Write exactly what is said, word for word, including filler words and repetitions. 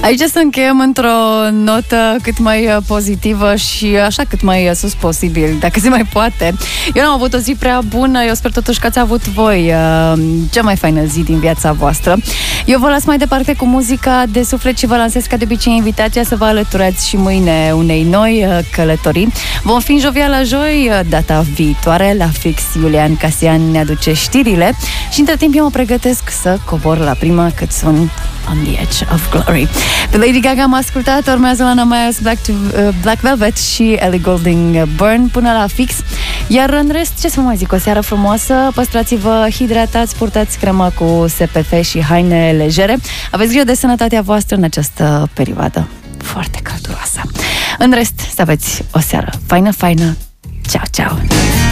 Aici să încheiem într-o notă cât mai pozitivă și așa cât mai sus posibil, dacă se mai poate. Eu n-am avut o zi prea bună, eu sper totuși că ați avut voi uh, cea mai faină zi din viața voastră. Eu vă las mai departe cu muzica de suflet și vă lansez ca de obicei invitația să vă alăturați și mâine unei noi uh, călătorii. Vom fi în Joviala joi, uh, data viitoare, la fix Iulian Casian ne aduce știrile și între timp eu mă pregătesc să cobor la prima cât sunt On the Edge of Glory. Pe Lady Gaga am ascultat, urmează Lana Myers, Black, to, uh, Black Velvet și Ellie Goulding, Burn, până la fix. Iar în rest, ce să vă mai zic, o seară frumoasă, păstrați-vă hidratați, purtați crema cu S P F și haine legere. Aveți grijă de sănătatea voastră în această perioadă foarte călduroasă. În rest, să aveți o seară faină, faină. Ciao, ciao!